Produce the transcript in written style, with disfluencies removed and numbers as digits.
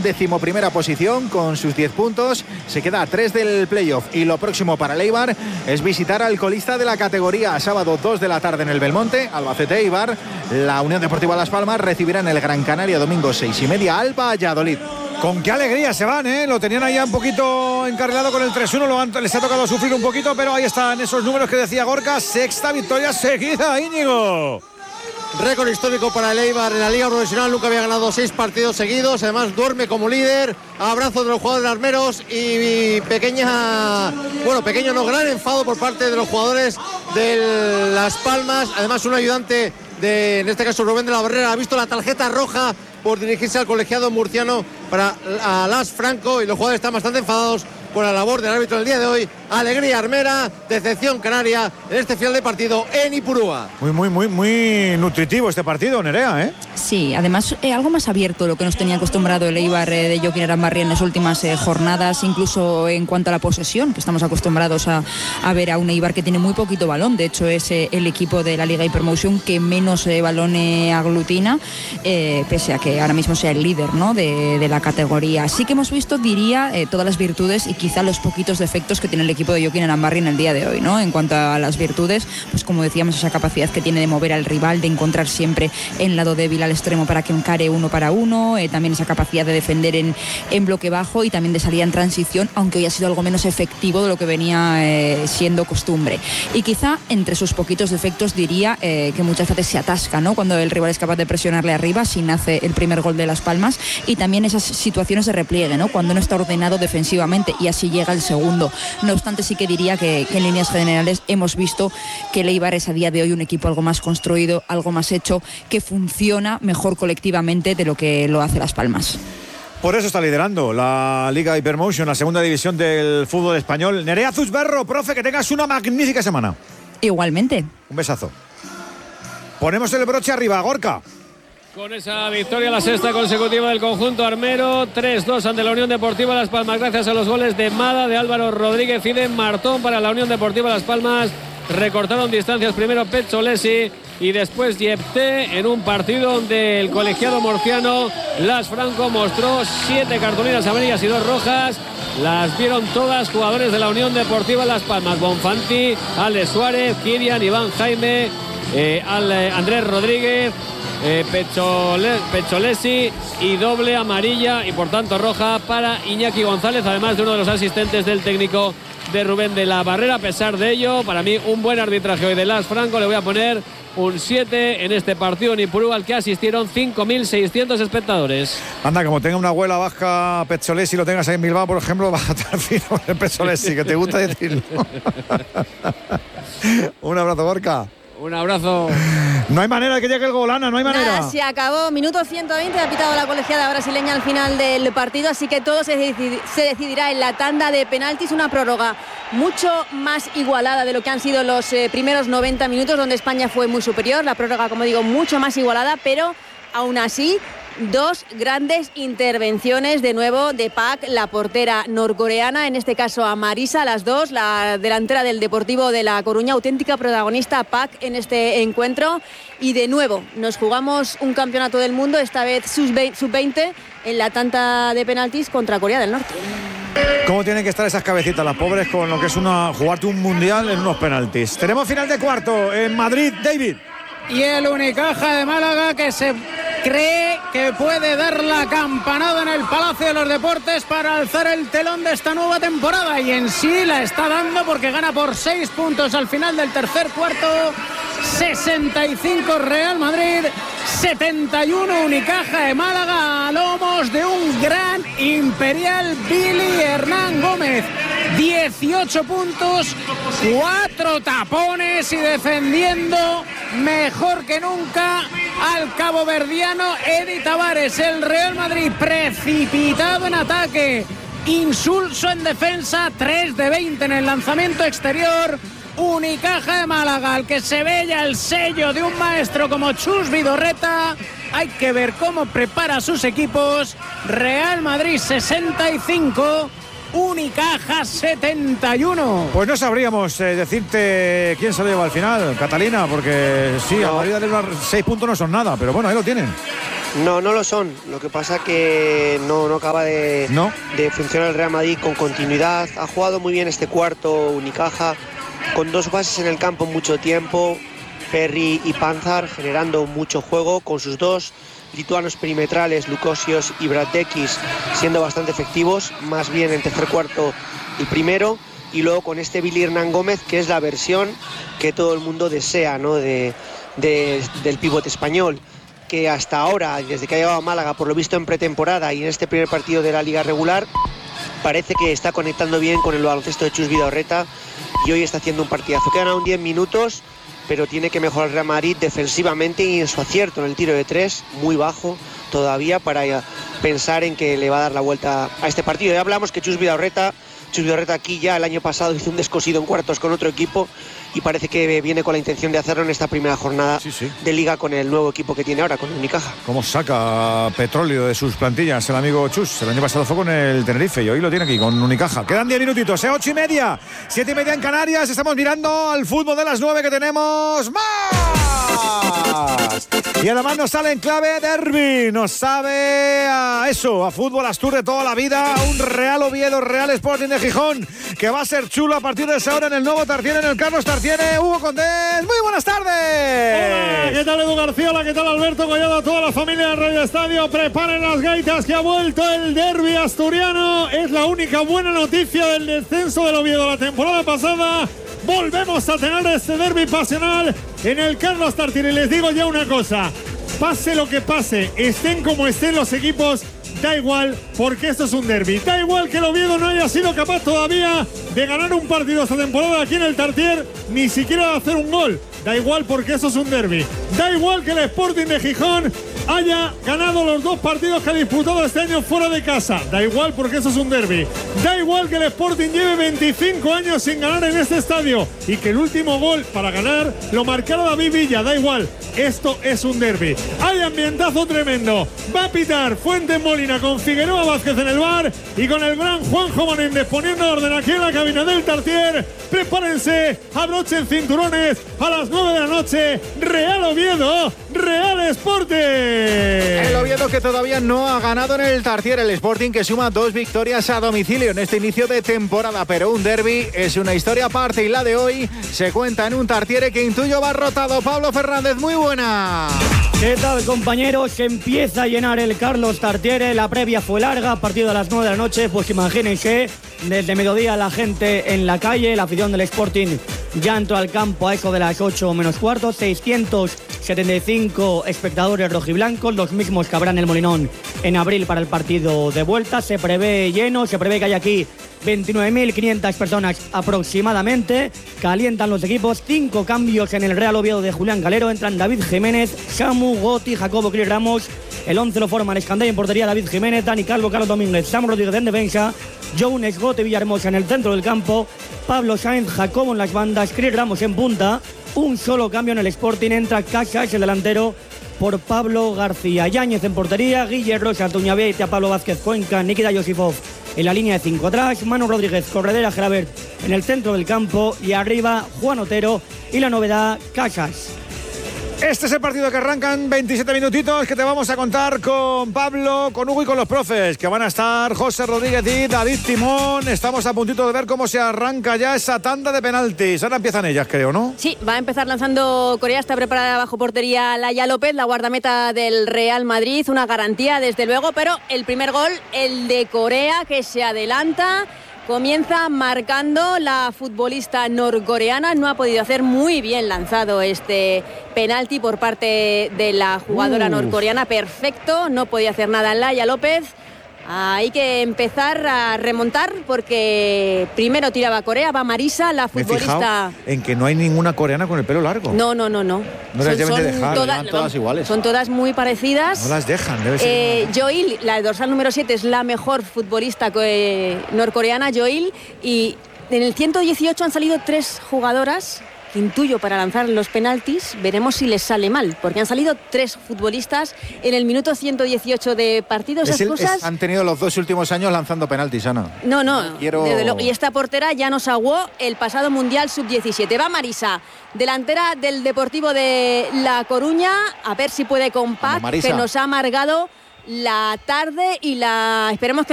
decimoprimera posición con sus 10 puntos. Se queda a 3 del playoff. Y lo próximo para el Eibar es visitar al colista de la categoría. Sábado 2 de la tarde en el Belmonte, Albacete Eibar. La Unión Deportiva Las Palmas recibirá en el Gran Canaria domingo 6:30 al Valladolid. Con qué alegría se van, ¿eh? Lo tenían ahí un poquito encarrilado con el 3-1, les ha tocado sufrir un poquito, pero ahí están esos números que decía Gorka. Sexta victoria seguida, Íñigo. Récord histórico para el Eibar en la Liga Profesional. Nunca había ganado 6 partidos seguidos. Además duerme como líder. Abrazo de los jugadores armeros y pequeño no gran enfado por parte de los jugadores de Las Palmas. Además un ayudante en este caso Rubén de la Barrera, ha visto la tarjeta roja por dirigirse al colegiado murciano para Las Franco, y los jugadores están bastante enfadados con la labor del árbitro del día de hoy. Alegría armera, decepción canaria en este final de partido en Ipurúa. Muy nutritivo este partido, Nerea, ¿eh? Sí, además algo más abierto de lo que nos tenía acostumbrado el Eibar de Jokin Erambarri en las últimas jornadas, incluso en cuanto a la posesión, que estamos acostumbrados a ver a un Eibar que tiene muy poquito balón. De hecho es el equipo de la Liga Hypermotion que menos balón aglutina, pese a que ahora mismo sea el líder, ¿no?, de la categoría. Sí que hemos visto, diría, todas las virtudes y quizá los poquitos defectos que tiene el equipo de Jokin Erambarri en el día de hoy, ¿no? En cuanto a las virtudes, pues como decíamos, esa capacidad que tiene de mover al rival, de encontrar siempre el lado débil al extremo para que encare 1 para 1, también esa capacidad de defender en bloque bajo y también de salida en transición, aunque hoy ha sido algo menos efectivo de lo que venía siendo costumbre. Y quizá entre sus poquitos defectos diría que muchas veces se atasca, ¿no?, cuando el rival es capaz de presionarle arriba, sin hace el primer gol de Las Palmas, y también esas situaciones de repliegue, ¿no?, cuando no está ordenado defensivamente, y así llega el segundo. No obstante, sí que diría que en líneas generales hemos visto que el Eibar es a día de hoy un equipo algo más construido, algo más hecho, que funciona mejor colectivamente de lo que lo hace Las Palmas. Por eso está liderando la Liga Hypermotion, la segunda división del fútbol español. Nerea Zusberro, profe, que tengas una magnífica semana. Igualmente. Un besazo. Ponemos el broche arriba, Gorka. Con esa victoria, la sexta consecutiva del conjunto armero, 3-2 ante la Unión Deportiva Las Palmas, gracias a los goles de Mada, de Álvaro Rodríguez y de Martón para la Unión Deportiva Las Palmas. Recortaron distancias primero Pezzolesi y después Yepté, en un partido donde el colegiado murciano Las Franco mostró 7 cartulinas amarillas y 2 rojas. Las vieron todas jugadores de la Unión Deportiva Las Palmas: Bonfanti, Alex Suárez, Kirian, Iván Jaime, Andrés Rodríguez, Pezzolesi, y doble amarilla y por tanto roja para Iñaki González, además de uno de los asistentes del técnico de Rubén de la Barrera. A pesar de ello, para mí un buen arbitraje hoy de Las Franco. Le voy a poner un 7 en este partido en Ipurúa, al que asistieron 5.600 espectadores. Anda, como tenga una abuela vasca Pezzolesi, lo tengas ahí en Bilbao, por ejemplo, va a estar fino el Pezzolesi, que te gusta decirlo. Un abrazo, Gorka. Un abrazo. No hay manera de que llegue el gol, Ana, no hay manera. Nada, se acabó, minuto 120, ha pitado la colegiada brasileña al final del partido, así que todo se decidirá en la tanda de penaltis. Una prórroga mucho más igualada de lo que han sido los primeros 90 minutos, donde España fue muy superior. La prórroga, como digo, mucho más igualada, pero aún así, 2 grandes intervenciones de nuevo de Pak, la portera norcoreana, en este caso a Marisa, las dos, la delantera del Deportivo de La Coruña, auténtica protagonista Pak en este encuentro. Y de nuevo nos jugamos un campeonato del mundo, esta vez sub-20, en la tanda de penaltis contra Corea del Norte. ¿Cómo tienen que estar esas cabecitas, las pobres, con lo que es jugarte un mundial en unos penaltis? Tenemos final de cuarto en Madrid, David. Y el Unicaja de Málaga, que se cree que puede dar la campanada en el Palacio de los Deportes para alzar el telón de esta nueva temporada, y en sí la está dando porque gana por 6 puntos al final del tercer cuarto. 65 Real Madrid, 71 Unicaja de Málaga, a lomos de un gran imperial Billy Hernán Gómez. 18 puntos, 4 tapones y defendiendo mejor que nunca al caboverdiano Edi Tavares. El Real Madrid precipitado en ataque, insulso en defensa, 3 de 20 en el lanzamiento exterior. Unicaja de Málaga, al que se ve ya el sello de un maestro como Chus Vidorreta. Hay que ver cómo prepara sus equipos. Real Madrid 65, Unicaja 71. Pues no sabríamos decirte quién se lo lleva al final, Catalina, porque sí, a Madrid darle 6 puntos no son nada, pero bueno, ahí lo tienen. No lo son. Lo que pasa que no acaba de funcionar el Real Madrid con continuidad. Ha jugado muy bien este cuarto Unicaja, con 2 bases en el campo mucho tiempo, Perry y Panzar, generando mucho juego, con sus 2 lituanos perimetrales, Lukosios y Bradekis, siendo bastante efectivos, más bien en tercer cuarto y primero, y luego con este Billy Hernán Gómez, que es la versión que todo el mundo desea, ¿no? del pivote español, que hasta ahora, desde que ha llegado a Málaga, por lo visto en pretemporada y en este primer partido de la liga regular, parece que está conectando bien con el baloncesto de Chus Vidorreta, y hoy está haciendo un partidazo. Quedan aún 10 minutos, pero tiene que mejorar el Real Madrid defensivamente y en su acierto en el tiro de 3, muy bajo todavía, para pensar en que le va a dar la vuelta a este partido. Ya hablamos que Chus Vidorreta aquí ya el año pasado hizo un descosido en cuartos con otro equipo, y parece que viene con la intención de hacerlo en esta primera jornada de liga con el nuevo equipo que tiene ahora, con el Unicaja. ¿Cómo saca petróleo de sus plantillas el amigo Chus? El año pasado fue con el Tenerife y hoy lo tiene aquí con Unicaja. Quedan 10 minutitos, 8:30, 7:30 en Canarias. Estamos mirando al fútbol de las 9 que tenemos más. Y además nos sale en clave derbi, nos sabe a eso, a fútbol Astur de toda la vida, a un Real Oviedo, Real Sporting de Gijón, que va a ser chulo a partir de esa hora en el nuevo Tartiere, en el Carlos Tartiere. Hugo Condés, muy buenas tardes. Hola, ¿qué tal Edu García? Hola, ¿qué tal Alberto Collado? A toda la familia de Radio Estadio, preparen las gaitas que ha vuelto el derbi asturiano. Es la única buena noticia del descenso del Oviedo la temporada pasada. Volvemos a tener este derbi pasional en el Carlos Tartiere. Les digo ya una cosa, pase lo que pase, estén como estén los equipos, da igual, porque esto es un derbi. Da igual que el Oviedo no haya sido capaz todavía de ganar un partido esta temporada aquí en el Tartiere, ni siquiera de hacer un gol. Da igual, porque eso es un derbi. Da igual que el Sporting de Gijón haya ganado los 2 partidos que ha disputado este año fuera de casa. Da igual, porque eso es un derbi. Da igual que el Sporting lleve 25 años sin ganar en este estadio y que el último gol para ganar lo marcara David Villa. Da igual, esto es un derbi. Hay ambientazo tremendo. Va a pitar Fuentes Molina con Figueroa Vázquez en el bar y con el gran Juanjo Menéndez poniendo orden aquí en la cabina del Tartiere. Prepárense, abrochen cinturones. A las 9 de la noche, Real Oviedo, Real Sporting. El Oviedo que todavía no ha ganado en el Tartiere, el Sporting que suma 2 victorias a domicilio en este inicio de temporada, pero un derbi es una historia aparte y la de hoy se cuenta en un Tartiere que intuyo va rotado. Pablo Fernández, muy buena. ¿Qué tal, compañeros? Se empieza a llenar el Carlos Tartiere. La previa fue larga, partido a las 9 de la noche. Pues imagínense, desde mediodía la gente en la calle, la afición del Sporting ya entró al campo a eso de las 8 menos cuarto. 675 espectadores rojiblancos, los mismos que habrá en el Molinón en abril para el partido de vuelta. Se prevé lleno, se prevé que hay aquí 29.500 personas aproximadamente. Calientan los equipos, 5 cambios en el Real Oviedo de Julián Galero. Entran David Jiménez, Samu, Goti, Jacobo Cris Ramos. El 11 lo forman Escandella en portería, David Jiménez, Dani Calvo, Carlos Domínguez, Samu Rodríguez en defensa, Jones, Gote, Villahermosa en el centro del campo, Pablo Sáenz, Jacobo en las bandas, Cris Ramos en punta. Un solo cambio en el Sporting, entra Casas, el delantero, por Pablo García. Yáñez en portería, Guille Rosa, Tuñavieta, Pablo Vázquez, Cuenca, Nikita Yosifov en la línea de 5 atrás, Manu Rodríguez, Corredera, Gerabert en el centro del campo y arriba Juan Otero y la novedad Casas. Este es el partido que arrancan 27 minutitos que te vamos a contar con Pablo, con Hugo y con los profes, que van a estar José Rodríguez y David Timón. Estamos a puntito de ver cómo se arranca ya esa tanda de penaltis. Ahora empiezan ellas, creo, ¿no? Sí, va a empezar lanzando Corea, está preparada bajo portería Laia López, la guardameta del Real Madrid, una garantía desde luego, pero el primer gol, el de Corea, que se adelanta. Comienza marcando la futbolista norcoreana. No ha podido hacer muy bien lanzado este penalti por parte de la jugadora norcoreana. Perfecto, no podía hacer nada Laia López. Hay que empezar a remontar porque primero tiraba Corea, va Marisa, la futbolista. En que no hay ninguna coreana con el pelo largo. No. No las deben de dejar. Todas iguales. Son todas muy parecidas. No las dejan, debe ser. Joil, la dorsal número 7, es la mejor futbolista norcoreana, Joil, y en el 118 han salido 3 jugadoras que intuyo para lanzar los penaltis, veremos si les sale mal, porque han salido 3 futbolistas en el minuto 118 de partido. Esas cosas han tenido los 2 últimos años lanzando penaltis, Ana. No, desde luego. Y esta portera ya nos aguó el pasado Mundial Sub-17. Va Marisa, delantera del Deportivo de La Coruña, a ver si puede con Pac, que nos ha amargado la tarde y esperemos que